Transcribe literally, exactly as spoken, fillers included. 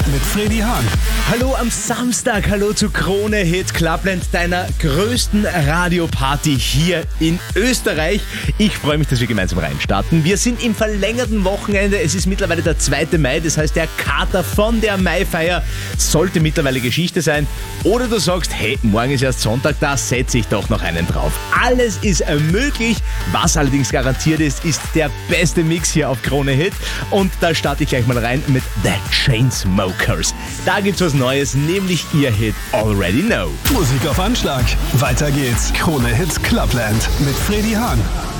mit Freddy Hahn. Hallo am Samstag, hallo zu Krone Hit Clubland, deiner größten Radioparty hier in Österreich. Ich freue mich, dass wir gemeinsam reinstarten. Wir sind im verlängerten Wochenende, es ist mittlerweile der zweite Mai, das heißt der Kater von der Maifeier sollte mittlerweile Geschichte sein. Oder du sagst, hey, morgen ist erst Sonntag, da setze ich doch noch einen drauf. Alles ist möglich, was allerdings garantiert ist, ist der beste Mix hier auf Krone Hit. Und da starte ich gleich mal rein mit The Chainsmokers. Da gibt's was Neues, nämlich ihr Hit Already Know. Musik auf Anschlag. Weiter geht's. Krone Hit Clubland mit Freddy Hahn.